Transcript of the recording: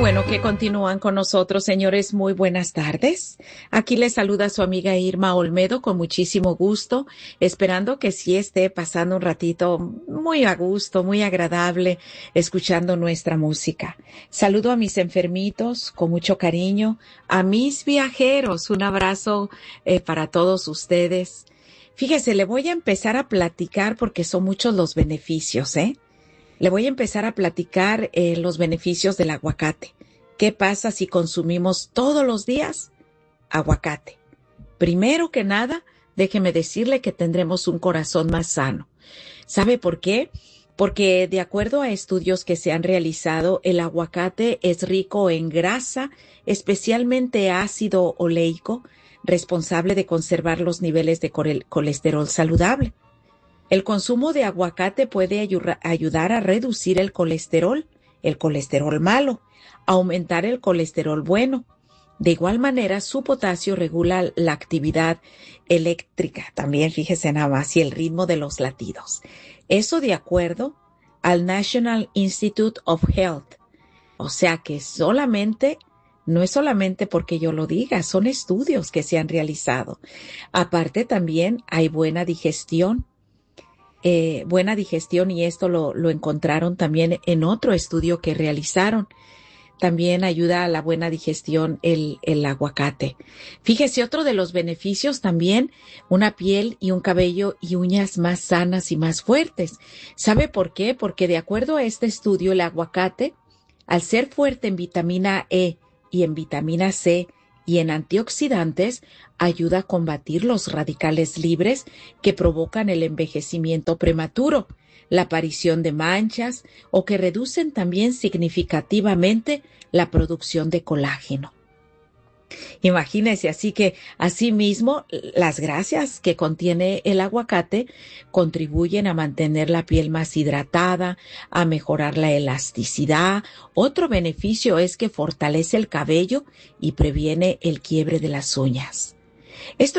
bueno que continúan con nosotros, señores. Muy buenas tardes. Aquí les saluda su amiga Irma Olmedo con muchísimo gusto, esperando que sí esté pasando un ratito muy a gusto, muy agradable, escuchando nuestra música. Saludo a mis enfermitos con mucho cariño, a mis viajeros. Un abrazo para todos ustedes. Fíjese, le voy a empezar a platicar porque son muchos los beneficios, ¿eh? Le voy a empezar a platicar los beneficios del aguacate. ¿Qué pasa si consumimos todos los días aguacate? Primero que nada, déjeme decirle que tendremos un corazón más sano. ¿Sabe por qué? Porque de acuerdo a estudios que se han realizado, el aguacate es rico en grasa, especialmente ácido oleico, responsable de conservar los niveles de colesterol saludable. El consumo de aguacate puede ayudar a reducir el colesterol malo, aumentar el colesterol bueno. De igual manera, su potasio regula la actividad eléctrica, también fíjese nada más, y el ritmo de los latidos. Eso de acuerdo al National Institute of Health. O sea que no es solamente porque yo lo diga, son estudios que se han realizado. Aparte también hay buena digestión y esto lo encontraron también en otro estudio que realizaron. También ayuda a la buena digestión el aguacate. Fíjese, otro de los beneficios también, una piel y un cabello y uñas más sanas y más fuertes. ¿Sabe por qué? Porque de acuerdo a este estudio, el aguacate, al ser fuerte en vitamina E y en vitamina C y en antioxidantes, ayuda a combatir los radicales libres que provocan el envejecimiento prematuro, la aparición de manchas o que reducen también significativamente la producción de colágeno. Imagínense, así que asimismo las grasas que contiene el aguacate contribuyen a mantener la piel más hidratada, a mejorar la elasticidad. Otro beneficio es que fortalece el cabello y previene el quiebre de las uñas. Esto